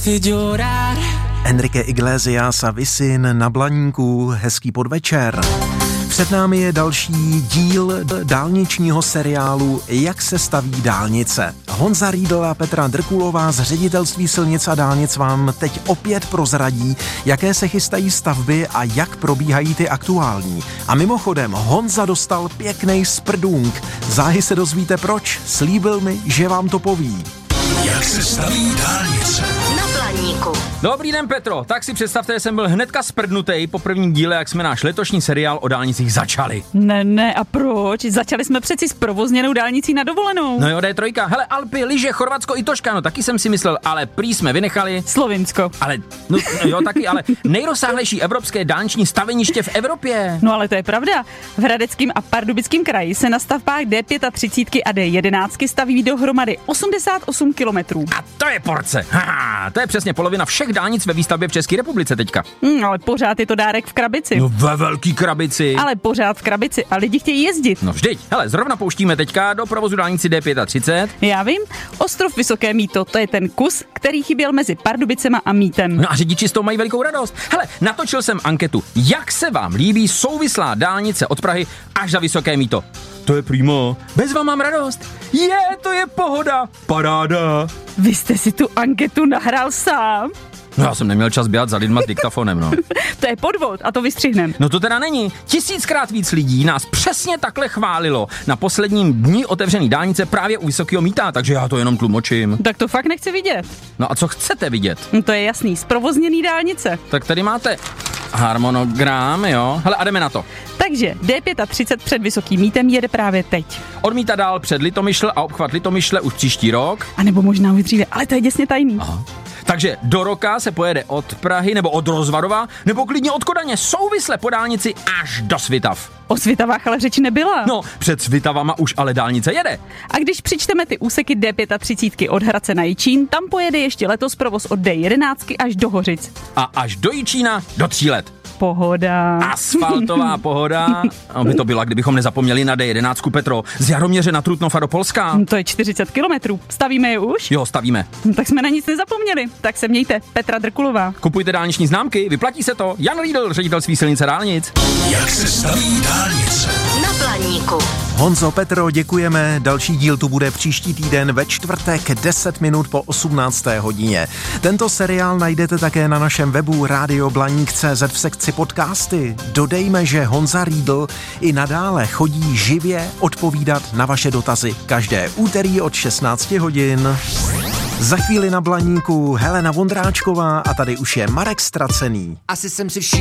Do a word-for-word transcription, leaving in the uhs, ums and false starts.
Enrique Iglesias a Wisin na Blaníku, hezký podvečer. Před námi je další díl dálničního seriálu Jak se staví dálnice. Honza Riedl a Petra Drkulová z Ředitelství silnic a dálnic vám teď opět prozradí, jaké se chystají stavby a jak probíhají ty aktuální. A mimochodem, Honza dostal pěknej sprdunk. Záhy se dozvíte proč. Slíbil mi, že vám to poví. Jak se staví dálnice na Blaníku. Dobrý den, Petro. Tak si představte, že jsem byl hnedka sprdnutej po prvním díle, jak jsme náš letošní seriál o dálnicích začali. Ne, ne, a proč? Začali jsme přeci s provozněnou dálnicí na dovolenou. No jo, D tři. Hele, Alpy, lyže, Chorvatsko i Toška, no taky jsem si myslel, ale prý jsme vynechali. Slovinsko. Ale, no jo, taky, ale nejrozsáhlejší evropské dálniční staveniště v Evropě. No ale to je pravda. V Hradeckém a Pardubickém kraji se na stavbách D třicet pět a D jedenáct staví dohromady osmdesát osm kilometrů. A to je porce. Haha, to je přesně polovina všech dálnic ve výstavbě v České republice teďka. Hmm, ale pořád je to dárek v krabici. No ve velký krabici. Ale pořád v krabici a lidi chtějí jezdit. No vždyť. Hele, zrovna pouštíme teďka do provozu dálnici D třicet pět. Já vím, Ostrov Vysoké Mýto, to je ten kus, který chyběl mezi Pardubicema a Mýtem. No a řidiči z toho mají velikou radost. Hele, natočil jsem anketu. Jak se vám líbí souvislá dálnice od Prahy až za Vysoké Mýto? To je primo. Bez vám mám radost. Je, to je pohoda. Paráda. Vy jste si tu anketu nahrál sám? No já jsem neměl čas běhat za lidma s diktafonem, no. To je podvod a to vystřihnem. No to teda není. Tisíckrát víc lidí nás přesně takhle chválilo na posledním dni otevřený dálnice právě u Vysokého Mýta, takže já to jenom tlumočím. Tak to fakt nechci vidět. No a co chcete vidět? No to je jasný, zprovozněný dálnice. Tak tady máte harmonogram, jo. Hele, a jdeme na to. Takže D třicet pět před Vysokým Mýtem jede právě teď. Od Mýta dál před Litomyšl a obchvat Litomyšle už příští rok. A nebo možná už dříve, ale to je děsně tajný. Aha. Takže do roka se pojede od Prahy nebo od Rozvarova, nebo klidně od Kodaně souvisle po dálnici až do Svitav. O Svitavách ale řeč nebyla. No, před Svitavama už ale dálnice jede. A když přičteme ty úseky D třicet pět od Hradce na Jičín, tam pojede ještě letos provoz od D jedenáct až do Hořic. A až do Jičína do tří let. Pohoda. Asfaltová pohoda. A by to byla, kdybychom nezapomněli na D jedenáct, Petro. Z Jaroměře na Trutnov a do Polska. To je čtyřicet kilometrů. Stavíme je už? Jo, stavíme. Tak jsme na nic nezapomněli. Tak se mějte. Petra Drkulová. Kupujte dálniční známky, vyplatí se to. Jan Riedl, Ředitelství silnic a dálnic. Jak se staví dálnice na Blaníku. Honzo, Petro, děkujeme. Další díl tu bude příští týden ve čtvrtek deset minut po osmnácté hodině. Tento seriál najdete také na našem webu rádio blaník tečka cé zet v sekci podcasty. Dodejme, že Honza Riedl i nadále chodí živě odpovídat na vaše dotazy každé úterý od šestnáct hodin. Za chvíli na Blaníku Helena Vondráčková a tady už je Marek Stracený. Asi jsem si všiml,